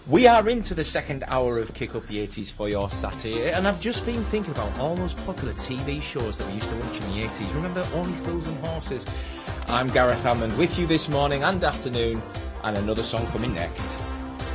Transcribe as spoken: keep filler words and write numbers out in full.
We are into the second hour of Kick Up the eighties for your Saturday, and I've just been thinking about all those popular T V shows that we used to watch in the eighties. Remember Only Fools and Horses? I'm Gareth Hammond with you this morning and afternoon, and another song coming next.